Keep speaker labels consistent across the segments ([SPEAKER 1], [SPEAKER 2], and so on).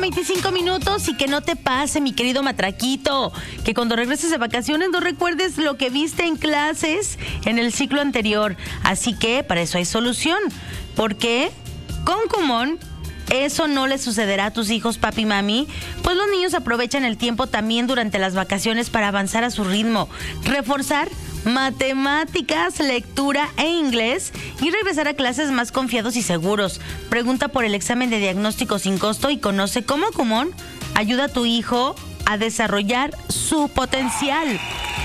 [SPEAKER 1] 25 minutos y que no te pase, mi querido matraquito, que cuando regreses de vacaciones no recuerdes lo que viste en clases en el ciclo anterior. Así que para eso hay solución, porque con Kumon eso no le sucederá a tus hijos, papi y mami, pues los niños aprovechan el tiempo también durante las vacaciones para avanzar a su ritmo, reforzar matemáticas, lectura e inglés y regresar a clases más confiados y seguros. Pregunta por el examen de diagnóstico sin costo y conoce cómo Kumon ayuda a tu hijo a desarrollar su potencial.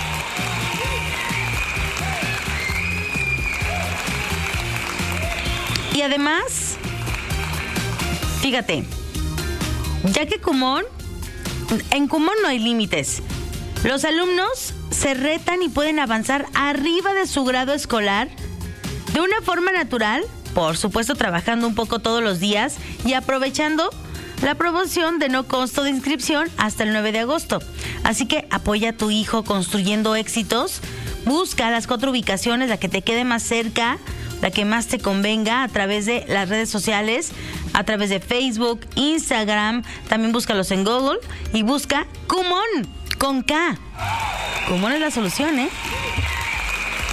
[SPEAKER 1] Y además, fíjate, ya que en Kumon no hay límites. Los alumnos se retan y pueden avanzar arriba de su grado escolar de una forma natural, por supuesto trabajando un poco todos los días y aprovechando la promoción de no costo de inscripción hasta el 9 de agosto. Así que apoya a tu hijo construyendo éxitos, busca las 4 ubicaciones, la que te quede más cerca, la que más te convenga a través de las redes sociales, a través de Facebook, Instagram, también búscalos en Google y busca Kumon con K. Kumon es la solución, ¿eh?